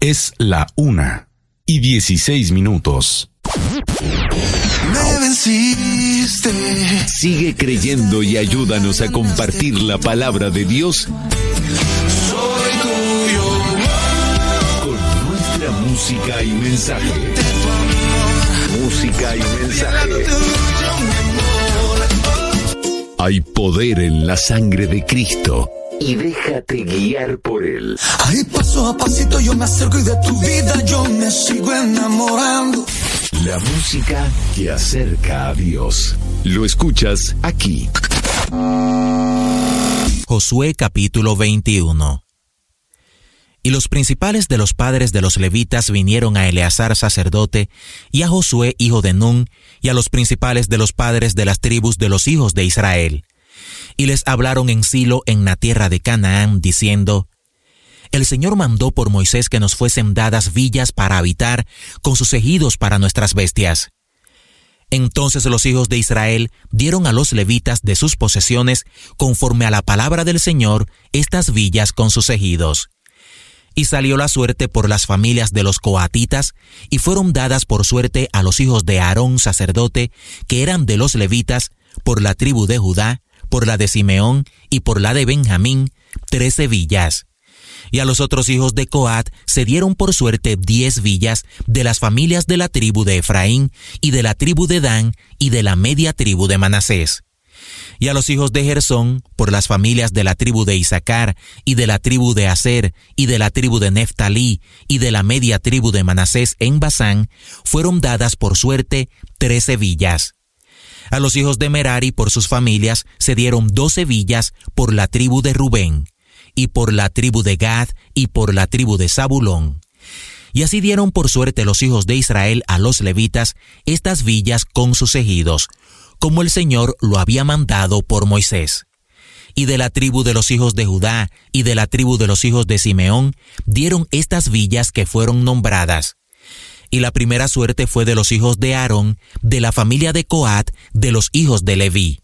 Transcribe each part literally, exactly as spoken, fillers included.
Es la una y dieciséis minutos. Me venciste. Sigue creyendo y ayúdanos a compartir la palabra de Dios Soy tuyo. con nuestra música y mensaje. Música y mensaje. Hay poder en la sangre de Cristo y déjate guiar por Él. Ahí paso a pasito yo me acerco y de tu vida yo me sigo enamorando. La música que acerca a Dios. Lo escuchas aquí. Josué capítulo veintiuno. Y los principales de los padres de los levitas vinieron a Eleazar sacerdote, y a Josué hijo de Nun, y a los principales de los padres de las tribus de los hijos de Israel. Y les hablaron en Silo en la tierra de Canaán, diciendo: El Señor mandó por Moisés que nos fuesen dadas villas para habitar, con sus ejidos para nuestras bestias. Entonces los hijos de Israel dieron a los levitas de sus posesiones, conforme a la palabra del Señor, estas villas con sus ejidos. Y salió la suerte por las familias de los coatitas, y fueron dadas por suerte a los hijos de Aarón sacerdote, que eran de los levitas, por la tribu de Judá, por la de Simeón y por la de Benjamín, trece villas. Y a los otros hijos de Coat se dieron por suerte diez villas de las familias de la tribu de Efraín y de la tribu de Dan y de la media tribu de Manasés. Y a los hijos de Gersón, por las familias de la tribu de Isaacar y de la tribu de Aser y de la tribu de Neftalí y de la media tribu de Manasés en Basán, fueron dadas por suerte trece villas. A los hijos de Merari por sus familias se dieron doce villas por la tribu de Rubén, y por la tribu de Gad, y por la tribu de Zabulón. Y así dieron por suerte los hijos de Israel a los levitas estas villas con sus ejidos, como el Señor lo había mandado por Moisés. Y de la tribu de los hijos de Judá, y de la tribu de los hijos de Simeón, dieron estas villas que fueron nombradas. Y la primera suerte fue de los hijos de Aarón, de la familia de Coat, de los hijos de Leví,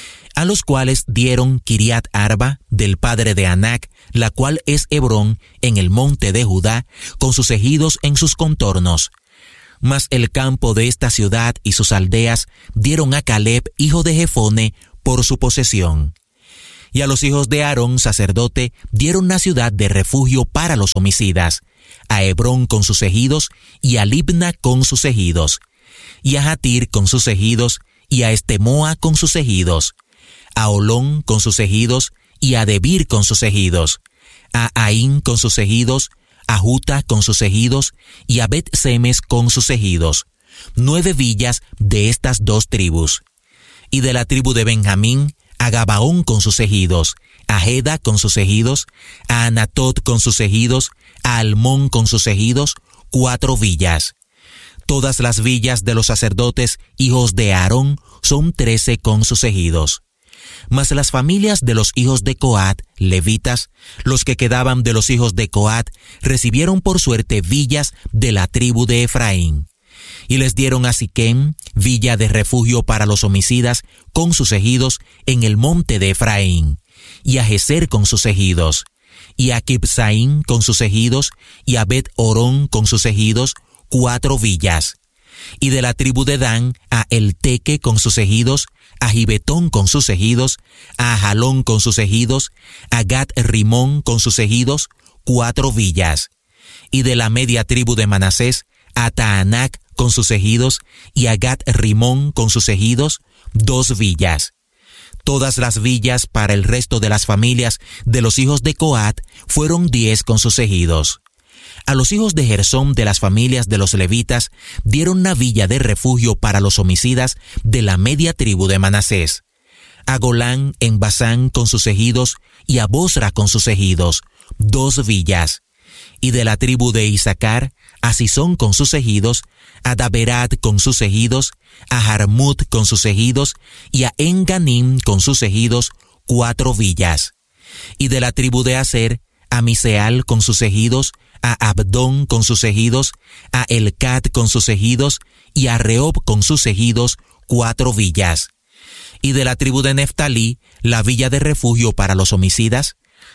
a los cuales dieron Kiriat Arba, del padre de Anac, la cual es Hebrón, en el monte de Judá, con sus ejidos en sus contornos. Mas el campo de esta ciudad y sus aldeas dieron a Caleb, hijo de Jefone, por su posesión. Y a los hijos de Aarón, sacerdote, dieron la ciudad de refugio para los homicidas, a Hebrón con sus ejidos, y a Libna con sus ejidos, y a Jatir con sus ejidos, y a Estemoa con sus ejidos, a Olón con sus ejidos, y a Debir con sus ejidos, a Aín con sus ejidos, a Juta con sus ejidos, y a Bet-Semes con sus ejidos, nueve villas de estas dos tribus. Y de la tribu de Benjamín, a Gabaón con sus ejidos, a Jeda con sus ejidos, a Anatot con sus ejidos, a Almón con sus ejidos, cuatro villas. Todas las villas de los sacerdotes, hijos de Aarón, son trece con sus ejidos. Mas las familias de los hijos de Coat, levitas, los que quedaban de los hijos de Coat, recibieron por suerte villas de la tribu de Efraín. Y les dieron a Siquem, villa de refugio para los homicidas, con sus ejidos, en el monte de Efraín, y a Geser con sus ejidos, y a Kibsaín con sus ejidos, y a Bet-Orón con sus ejidos, cuatro villas. Y de la tribu de Dan, a Elteque con sus ejidos, a Gibetón con sus ejidos, a Jalón con sus ejidos, a Gat-Rimón con sus ejidos, cuatro villas. Y de la media tribu de Manasés, a Taanac con sus ejidos, y a Gat-Rimón con sus ejidos, dos villas. Todas las villas para el resto de las familias de los hijos de Coat fueron diez con sus ejidos. A los hijos de Gersón de las familias de los levitas dieron la villa de refugio para los homicidas de la media tribu de Manasés, a Golán en Basán con sus ejidos, y a Bosra con sus ejidos, dos villas. Y de la tribu de Isaacar, a Sisón con sus ejidos, a Daberat con sus ejidos, a Jarmut con sus ejidos, y a Enganim con sus ejidos, cuatro villas. Y de la tribu de Aser, a Miseal con sus ejidos, a Abdón con sus ejidos, a Elcat con sus ejidos, y a Rehob con sus ejidos, cuatro villas. Y de la tribu de Neftalí, la villa de refugio para los homicidas,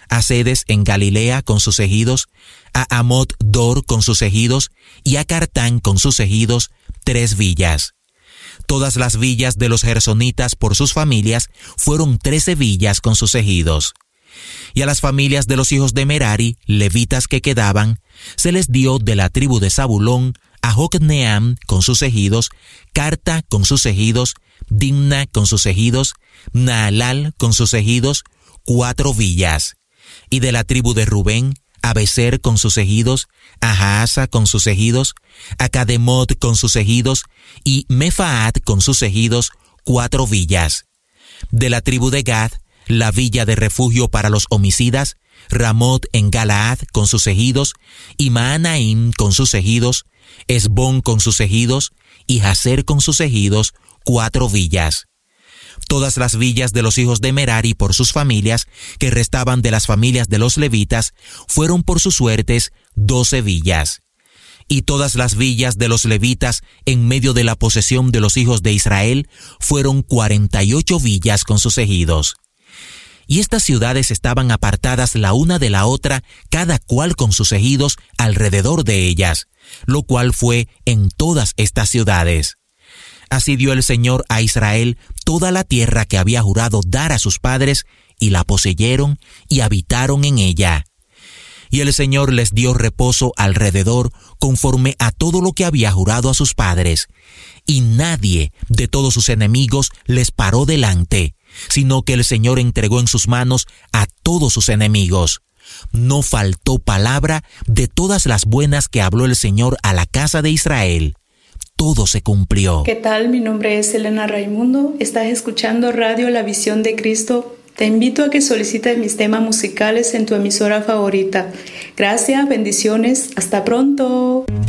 a Cedes en Galilea con sus ejidos, a Amot Dor con sus ejidos, y a Cartán con sus ejidos, tres villas. Todas las villas de los gersonitas por sus familias fueron trece villas con sus ejidos. Y a las familias de los hijos de Merari, levitas que quedaban, se les dio de la tribu de Zabulón a Jocneam con sus ejidos, Carta con sus ejidos, Dimna con sus ejidos, Naalal con sus ejidos, cuatro villas. Y de la tribu de Rubén, a Beser con sus ejidos, a Jaasa con sus ejidos, a Cademot con sus ejidos, y Mefaat con sus ejidos, cuatro villas. De la tribu de Gad, la villa de refugio para los homicidas, Ramot en Galaad con sus ejidos, y Maanaim con sus ejidos, Esbón con sus ejidos, y Jaser con sus ejidos, cuatro villas. Todas las villas de los hijos de Merari por sus familias, que restaban de las familias de los levitas, fueron por sus suertes doce villas. Y todas las villas de los levitas en medio de la posesión de los hijos de Israel fueron cuarenta y ocho villas con sus ejidos. Y estas ciudades estaban apartadas la una de la otra, cada cual con sus ejidos alrededor de ellas, lo cual fue en todas estas ciudades. Así dio el Señor a Israel toda la tierra que había jurado dar a sus padres, y la poseyeron y habitaron en ella. Y el Señor les dio reposo alrededor conforme a todo lo que había jurado a sus padres, y nadie de todos sus enemigos les paró delante, sino que el Señor entregó en sus manos a todos sus enemigos. No faltó palabra de todas las buenas que habló el Señor a la casa de Israel. Todo se cumplió. ¿Qué tal? Mi nombre es Elena Raimundo. Estás escuchando Radio La Visión de Cristo. Te invito a que solicites mis temas musicales en tu emisora favorita. Gracias, bendiciones. Hasta pronto.